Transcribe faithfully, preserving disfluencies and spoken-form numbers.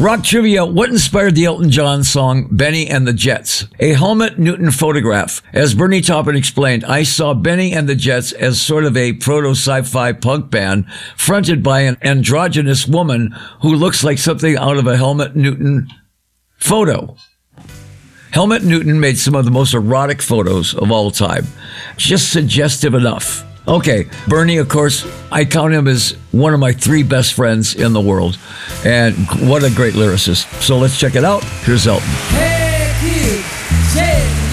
Rock trivia, what inspired the Elton John song Benny and the Jets? A Helmut Newton photograph. As Bernie Taupin explained, I saw Benny and the Jets as sort of a proto-sci-fi punk band fronted by an androgynous woman who looks like something out of a Helmut Newton photo. Helmut Newton made some of the most erotic photos of all time. Just suggestive enough. Okay, Bernie, of course, I count him as one of my three best friends in the world. And what a great lyricist. So let's check it out. Here's Elton. Hey!